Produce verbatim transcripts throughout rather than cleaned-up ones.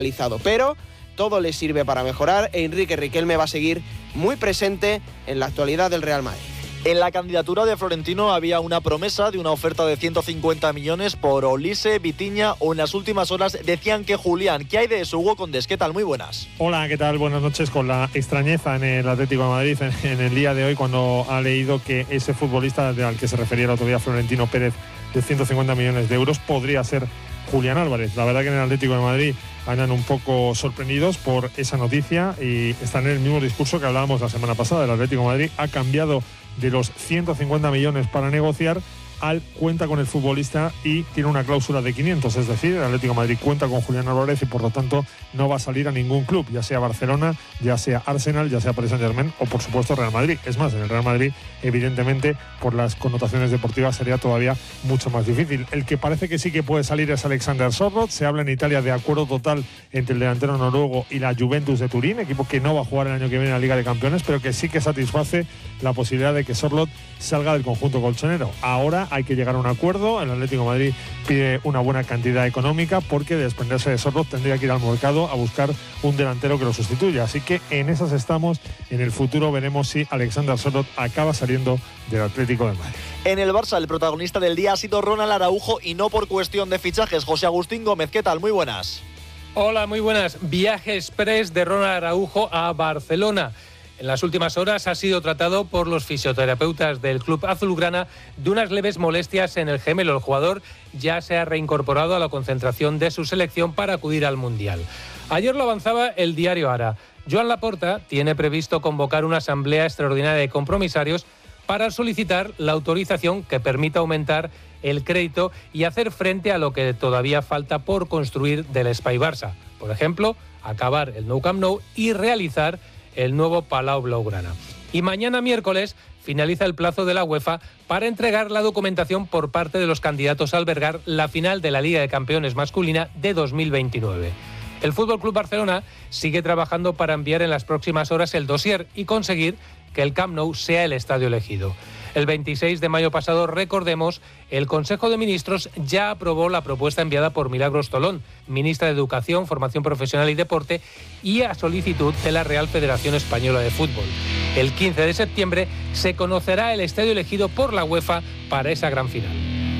Pero todo le sirve para mejorar e Enrique Riquelme va a seguir muy presente en la actualidad del Real Madrid. En la candidatura de Florentino había una promesa de una oferta de ciento cincuenta millones por Olise, Vitinha o en las últimas horas decían que Julián. ¿Qué hay de eso, Hugo Condés? ¿Qué tal? Muy buenas. Hola, ¿qué tal? Buenas noches. Con la extrañeza en el Atlético de Madrid en, en el día de hoy cuando ha leído que ese futbolista al que se refería el otro día Florentino Pérez de ciento cincuenta millones de euros podría ser Julián Álvarez. La verdad que en el Atlético de Madrid andan un poco sorprendidos por esa noticia y están en el mismo discurso que hablábamos la semana pasada. El Atlético de Madrid ha cambiado de los ciento cincuenta millones para negociar al cuenta con el futbolista y tiene una cláusula de quinientos, es decir, el Atlético de Madrid cuenta con Julián Álvarez y por lo tanto no va a salir a ningún club, ya sea Barcelona, ya sea Arsenal, ya sea Paris Saint-Germain o por supuesto Real Madrid. Es más, en el Real Madrid evidentemente por las connotaciones deportivas sería todavía mucho más difícil. El que parece que sí que puede salir es Alexander Sørloth. Se habla en Italia de acuerdo total entre el delantero noruego y la Juventus de Turín, equipo que no va a jugar el año que viene en la Liga de Campeones, pero que sí que satisface la posibilidad de que Sørloth salga del conjunto colchonero. Ahora hay que llegar a un acuerdo. El Atlético de Madrid pide una buena cantidad económica porque de desprenderse de Sørloth tendría que ir al mercado a buscar un delantero que lo sustituya. Así que en esas estamos. En el futuro veremos si Alexander Sørloth acaba saliendo del Atlético de Madrid. En el Barça, el protagonista del día ha sido Ronald Araujo y no por cuestión de fichajes. José Agustín Gómez, ¿qué tal? Muy buenas. Hola, muy buenas. Viaje express de Ronald Araujo a Barcelona. En las últimas horas ha sido tratado por los fisioterapeutas del club azulgrana de unas leves molestias en el gemelo. El jugador ya se ha reincorporado a la concentración de su selección para acudir al Mundial. Ayer lo avanzaba el diario Ara. Joan Laporta tiene previsto convocar una asamblea extraordinaria de compromisarios para solicitar la autorización que permita aumentar el crédito y hacer frente a lo que todavía falta por construir del Espai Barça. Por ejemplo, acabar el Nou Camp Nou y realizar el nuevo Palau Blaugrana. Y mañana miércoles finaliza el plazo de la UEFA para entregar la documentación por parte de los candidatos a albergar la final de la Liga de Campeones masculina de dos mil veintinueve. El F C Barcelona sigue trabajando para enviar en las próximas horas el dossier y conseguir que el Camp Nou sea el estadio elegido. El veintiséis de mayo pasado, recordemos, el Consejo de Ministros ya aprobó la propuesta enviada por Milagros Tolón, ministra de Educación, Formación Profesional y Deporte, y a solicitud de la Real Federación Española de Fútbol. El quince de septiembre se conocerá el estadio elegido por la UEFA para esa gran final.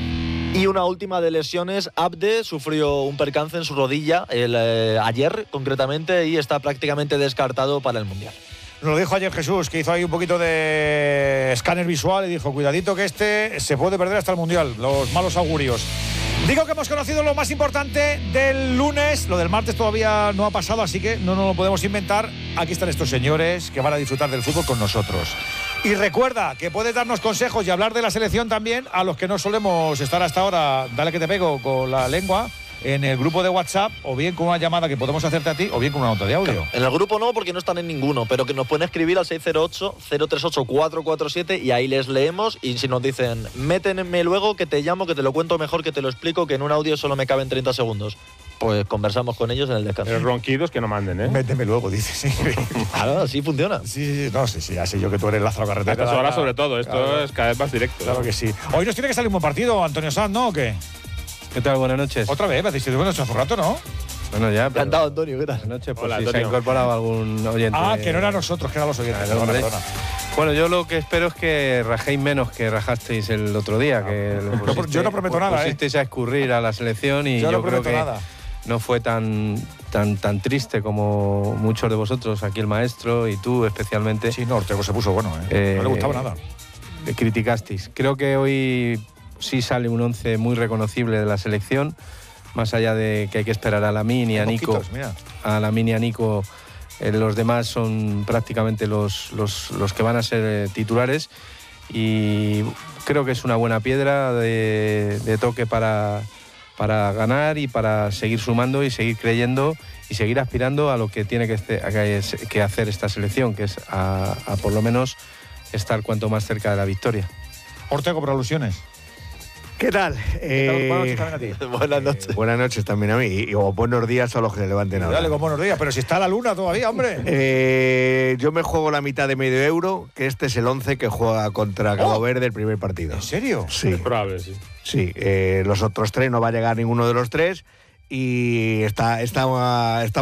Y una última de lesiones. Abde sufrió un percance en su rodilla el, eh, ayer, concretamente, y está prácticamente descartado para el Mundial. Nos lo dijo ayer Jesús, que hizo ahí un poquito de escáner visual y dijo, cuidadito que este se puede perder hasta el Mundial, los malos augurios. Digo que hemos conocido lo más importante del lunes, lo del martes todavía no ha pasado, así que no nos lo podemos inventar. Aquí están estos señores que van a disfrutar del fútbol con nosotros. Y recuerda que puedes darnos consejos y hablar de la selección también a los que no solemos estar hasta ahora, dale que te pego con la lengua, en el grupo de WhatsApp, o bien con una llamada que podemos hacerte a ti, o bien con una nota de audio. Claro, en el grupo no, porque no están en ninguno, pero que nos pueden escribir al seis cero ocho, cero tres ocho, cuatro cuatro siete y ahí les leemos. Y si nos dicen, métenme luego que te llamo, que te lo cuento mejor, que te lo explico, que en un audio solo me caben treinta segundos, pues conversamos con ellos en el descanso. Los ronquidos que no manden, ¿eh? Méteme luego, dices. Sí. Claro, así funciona. Sí, sí, no, sí, sí, ya sé yo que tú eres Lázaro Carretera. A estas horas sobre todo, esto claro. Es cada vez más directo. Claro que sí. Hoy nos tiene que salir un buen partido, Antonio Sanz, ¿no? ¿O qué? ¿Qué tal? Buenas noches. Otra vez, me has dicho buenas noches hace un rato, ¿no? Bueno, ya. Encantado, Antonio, ¿qué tal? Buenas noches, pues Hola, si Antonio. se ha incorporado algún oyente. Ah, que no era nosotros, que eran los oyentes. Claro, Perdona, hombre. perdona. Bueno, yo lo que espero es que rajéis menos que rajasteis el otro día. Que lo Yo- pusiste- yo no prometo nada, ¿eh? Pusisteis a escurrir a la selección y Yo yo, no creo prometo que nada. no fue tan, tan, tan triste como muchos de vosotros, aquí el maestro y tú especialmente. Sí, no, Ortego se puso bueno, ¿eh? Eh, no le gustaba nada. eh, criticasteis. Creo que hoy sí sale un once muy reconocible de la selección, más allá de que hay que esperar a Lamine y a Hay Nico. poquitos, mira. A Lamine y a Nico, eh, los demás son prácticamente los, los, los que van a ser eh, titulares, y creo que es una buena piedra de, de toque para, para ganar y para seguir sumando y seguir creyendo y seguir aspirando a lo que tiene que, este- a que, que hacer esta selección, que es a, a por lo menos estar cuanto más cerca de la victoria. Ortego, por alusiones. ¿Qué tal? Eh, buenas noches también a ti. Buenas noches. Eh, buenas noches también a mí. Y, o buenos días a los que se levanten ahora. Dale con buenos días, pero si está la luna todavía, hombre. Eh, yo me juego la mitad de medio euro, que este es el once que juega contra Cabo Oh. Verde el primer partido. ¿En serio? Sí, Es probable, sí. sí. Eh, los otros tres no va a llegar ninguno de los tres. y está, está, está